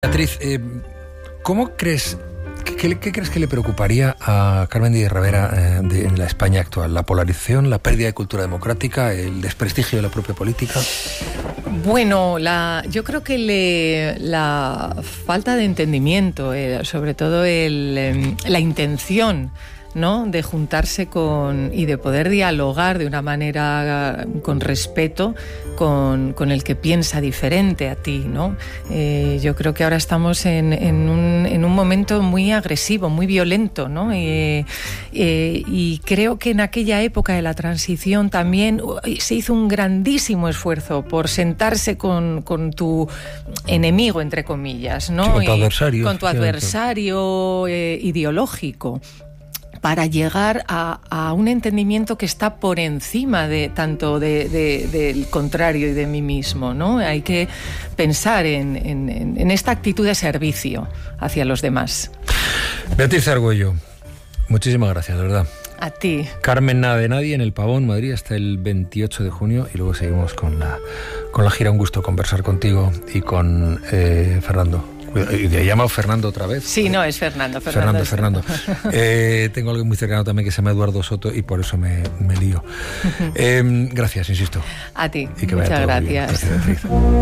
Beatriz, ¿cómo crees, qué crees que le preocuparía a Carmen Díaz Ravera en la España actual? ¿La polarización, la pérdida de cultura democrática, el desprestigio de la propia política? Bueno, yo creo que la falta de entendimiento, sobre todo la intención, ¿no?, de juntarse y de poder dialogar de una manera con respeto con el que piensa diferente a ti, ¿no? Yo creo que ahora estamos en un momento muy agresivo, muy violento, ¿no? Y creo que en aquella época de la transición también se hizo un grandísimo esfuerzo por sentarse con tu enemigo, entre comillas, ¿no? Sí, con tu adversario. Con tu adversario ideológico, para llegar a un entendimiento que está por encima tanto del contrario y de mí mismo, ¿no? Hay que pensar en esta actitud de servicio hacia los demás. Beatriz Argüello, muchísimas gracias, de verdad. A ti. Carmen Nada de Nadie en el Pavón, Madrid, hasta el 28 de junio y luego seguimos con la gira. Un gusto conversar contigo y con Fernando. ¿Le he llamado Fernando otra vez? Sí, no, es Fernando. Fernando. Tengo alguien muy cercano también que se llama Eduardo Soto y por eso me lío. Gracias, insisto. A ti, y que muchas vaya todo gracias. Bien. Gracias, Beatriz.